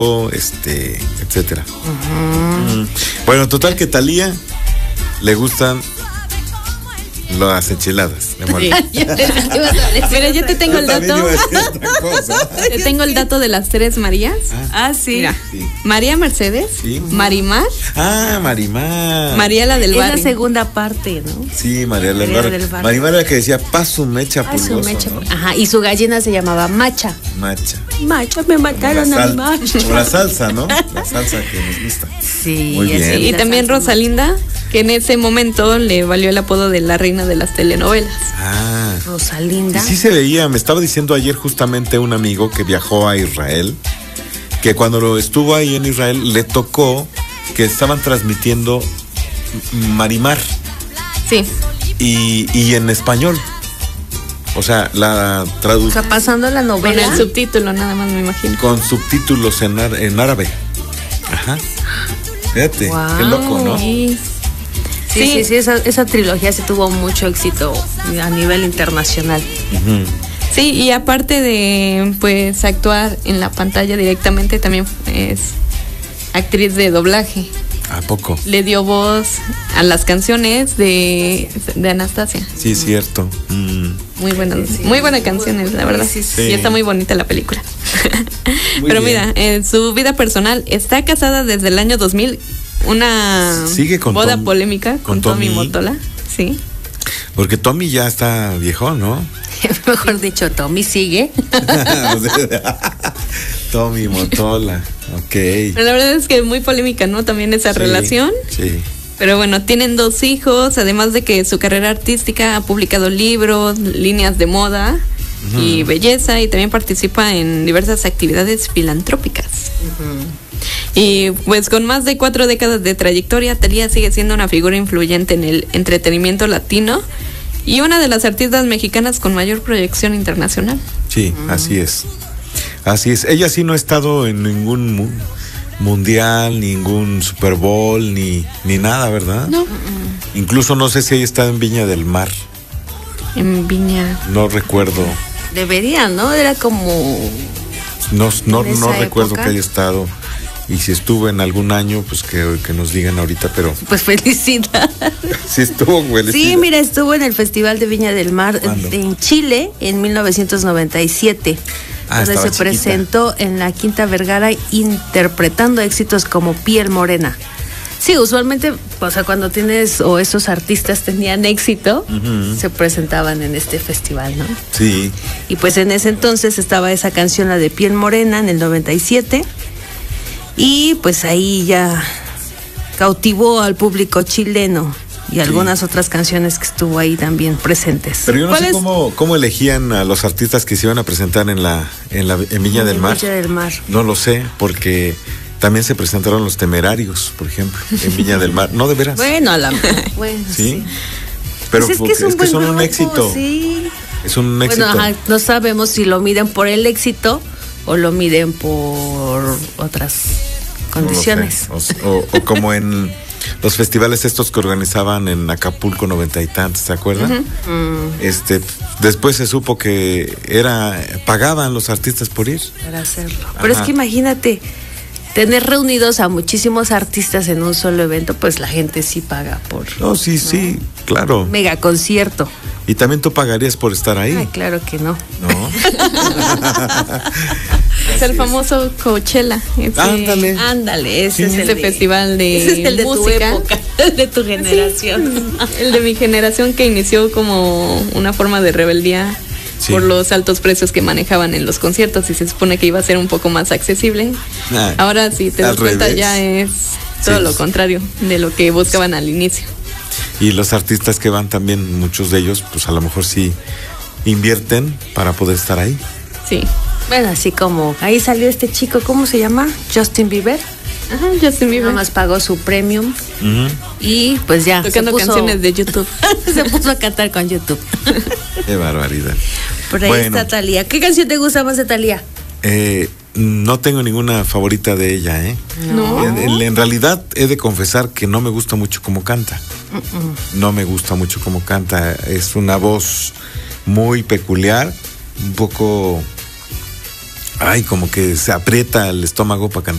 etcétera. Bueno, total que Thalía le gustan las enchiladas de mole. Mira, yo te tengo el dato. Te tengo el dato de las tres Marías. Sí. Mira, Sí. María Mercedes, Sí. Marimar, Marimar. María la del Es la barrio. segunda parte, ¿no? Sí, María María del del barrio. barrio. Marimar era la que decía, pa' su mecha Ah, su pulgoso, mecha. ¿no? Ajá, y su gallina se llamaba Macha. Macha. Macha, me mataron a mi macha. Como la salsa, ¿no? La salsa que nos gusta. Sí, Muy bien. así, Y la también salsa. Rosalinda, que en ese momento le valió el apodo de la reina de las telenovelas. Y Rosalinda. sí se veía, me estaba diciendo ayer justamente un amigo que viajó a Israel, que cuando estuvo ahí en Israel le tocó que estaban transmitiendo Marimar Sí. y en español. O sea, la O sea, traducción pasando la Con novela. el subtítulo nada más, me imagino. con subtítulos en árabe. Ajá. Fíjate, Wow. qué loco, ¿no? Sí. Sí, esa trilogía sí tuvo mucho éxito a nivel internacional. Ujú. Sí, y aparte de pues actuar en la pantalla directamente, también es actriz de doblaje. ¿A poco? Le dio voz a las canciones de Anastasia. Sí, es cierto. Muy buenas, Sí. muy buenas canciones, la verdad. Sí, sí. Y está muy bonita la película. Muy Pero bien. mira, en su vida personal está casada desde el año 2000. Una Sigue con boda Tom- polémica con Tommy Tommy. Mottola. Sí. Porque Tommy ya está viejo, ¿no? Mejor dicho, Tommy sigue. O sea, Tommy Mottola, ok. Pero la verdad es que es muy polémica, ¿no? También esa Sí, relación. Sí. Pero bueno, tienen 2 hijos, además de que su carrera artística ha publicado libros, líneas de moda y belleza, y también participa en diversas actividades filantrópicas. Y pues con más de 4 décadas de trayectoria, Thalía sigue siendo una figura influyente en el entretenimiento latino y una de las artistas mexicanas con mayor proyección internacional. Sí, así es. Así es. Ella sí no ha estado en ningún mundial, ningún Super Bowl, ni nada, ¿verdad? No, Incluso no sé si ella está en Viña del Mar. en Viña. No recuerdo. Debería, ¿no? Era como. No En esa recuerdo época. que haya estado. Y si estuvo en algún año, pues que nos digan ahorita, pero Pues felicidad. sí estuvo, güey. Sí, mira, estuvo en el Festival de Viña del Mar ¿Cuándo? en Chile en 1997. Donde estaba se chiquita. presentó en la Quinta Vergara interpretando éxitos como Piel Morena. Sí, usualmente, o sea, cuando tienes o esos artistas tenían éxito, se presentaban en este festival, ¿no? Sí. Y pues en ese entonces estaba esa canción, la de Piel Morena, en el 97. Y pues ahí ya cautivó al público chileno y algunas otras canciones que estuvo ahí también presentes. Pero yo no ¿Cuál sé es? cómo elegían a los artistas que se iban a presentar en Viña del Mar. Viña del Mar. No lo sé, porque también se presentaron los Temerarios, por ejemplo, en Viña del Mar. No, de veras. Bueno, bueno, ¿Sí? Pero Pues porque un buen son un grupo, éxito. Sí. Es un éxito. Bueno, ajá, no sabemos si lo miden por el éxito o lo miden por otras No lo condiciones. sé. O como en los festivales estos que organizaban en Acapulco 90 y tantos, ¿se acuerdan? Después se supo que pagaban los artistas por ir. Para hacerlo. Pero es Ajá. que imagínate, tener reunidos a muchísimos artistas en un solo evento, pues la gente sí paga por No, sí, claro. mega concierto. Y también tú pagarías por estar ahí, Ay, claro que no. ¿no? Es el famoso Coachella. Ándale, ese es el Ese de- festival de ese es el de música. tu época, el de tu generación. El de mi generación, que inició como una forma de rebeldía Sí. por los altos precios que manejaban en los conciertos, y se supone que iba a ser un poco más accesible. Ah, Ahora, si te das al cuenta, revés. ya es todo Sí. lo contrario de lo que buscaban al inicio. Y los artistas que van también, muchos de ellos, pues a lo mejor sí invierten para poder estar ahí. Sí. Bueno, así como ahí salió este chico, ¿cómo se llama? Justin Bieber. Ajá, Justin Bieber. Nada más pagó su premium Ujú. y pues ya Tocando canciones de YouTube. se puso a cantar con YouTube. Qué barbaridad. Por ahí Bueno. está Thalía. ¿Qué canción te gusta más de Thalía? No tengo ninguna favorita de ella, ¿eh? No. En realidad he de confesar que no me gusta mucho cómo canta. No me gusta mucho cómo canta. Es una voz muy peculiar, un poco, como que se aprieta el estómago para cantar.